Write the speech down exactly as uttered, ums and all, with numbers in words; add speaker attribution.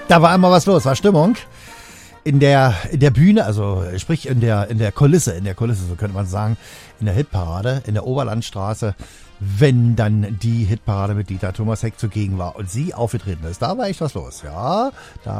Speaker 1: Da war einmal was los, war Stimmung. In der, in der Bühne, also sprich in der, in der Kulisse, in der Kulisse, so könnte man sagen, in der Hitparade, in der Oberlandstraße, wenn dann die Hitparade mit Dieter Thomas Heck zugegen war und sie aufgetreten ist. Da war echt was los, ja. Da